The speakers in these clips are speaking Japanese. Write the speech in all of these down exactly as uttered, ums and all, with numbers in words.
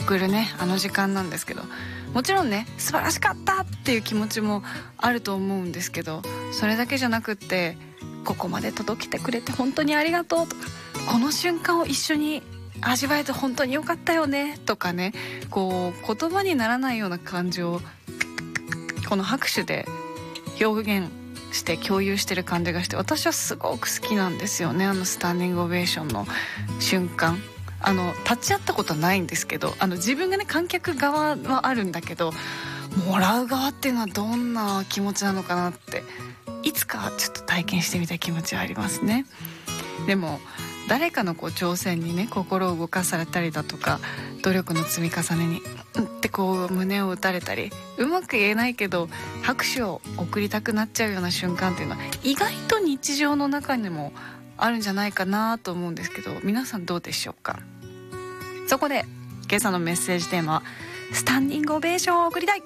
送るねあの時間なんですけど、もちろんね素晴らしかったっていう気持ちもあると思うんですけど、それだけじゃなくって、ここまで届けてくれて本当にありがとうとか、この瞬間を一緒に味わえて本当によかったよねとかね、こう言葉にならないような感情をこの拍手で表現して共有してる感じがして、私はすごく好きなんですよね。あのスタンディングオベーションの瞬間、あの立ち会ったことはないんですけど、あの自分がね観客側はあるんだけど、もらう側っていうのはどんな気持ちなのかなって、いつかちょっと体験してみたい気持ちはありますね。でも誰かのこう挑戦にね心を動かされたりだとか、努力の積み重ねにうんってこう胸を打たれたり、うまく言えないけど拍手を送りたくなっちゃうような瞬間っていうのは意外と日常の中にもあるんじゃないかなと思うんですけど、皆さんどうでしょうか。そこで今朝のメッセージテーマはスタンディングオベーションを送りたい。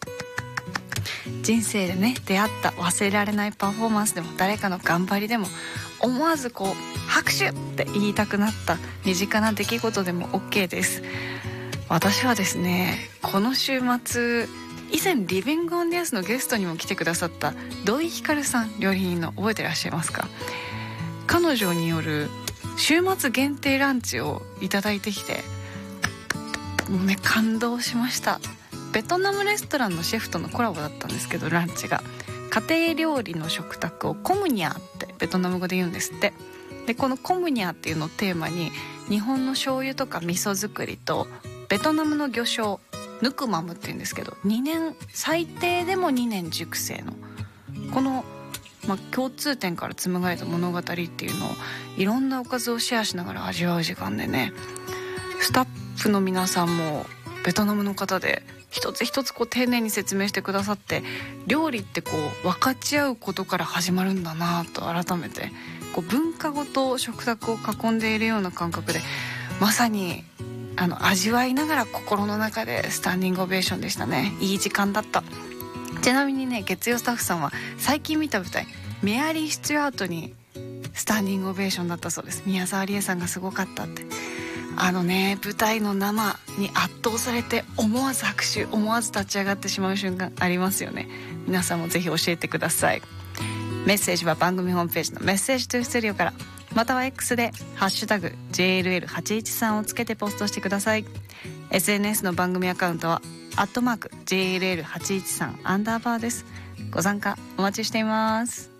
人生でね出会った忘れられないパフォーマンスでも、誰かの頑張りでも、思わずこう拍手って言いたくなった身近な出来事でも OK です。私はですね、この週末以前リビングオンディアスのゲストにも来てくださった土井ひかるさん、料理人の、覚えてらっしゃいますか。彼女による週末限定ランチをいただいてきて、もうね感動しました。ベトナムレストランのシェフとのコラボだったんですけど、ランチが家庭料理の食卓をコムニャーってベトナム語で言うんですって。でこのコムニャーっていうのをテーマに、日本の醤油とか味噌作りとベトナムの魚醤ヌクマムっていうんですけど、にねん最低でもにねん熟成のこの、まあ、共通点から紡がれた物語っていうのをいろんなおかずをシェアしながら味わう時間でね、スタッフの皆さんもベトナムの方で一つ一つこう丁寧に説明してくださって、料理ってこう分かち合うことから始まるんだなと改めて、こう文化ごと食卓を囲んでいるような感覚で、まさにあの味わいながら心の中でスタンディングオベーションでしたね。いい時間だった。ちなみにね、月曜スタッフさんは最近見た舞台メアリー・スチュアートにスタンディングオベーションだったそうです。宮沢りえさんがすごかったって。あのね、舞台の生に圧倒されて思わず拍手、思わず立ち上がってしまう瞬間ありますよね。皆さんもぜひ教えてください。メッセージは番組ホームページのメッセージトゥースタジオから、または X でハッシュタグ ジェイエルエルはちいちさん をつけてポストしてください。 エスエヌエス の番組アカウントはアットマーク ジェイエルエルはちいちさん アンダーバーです。ご参加お待ちしています。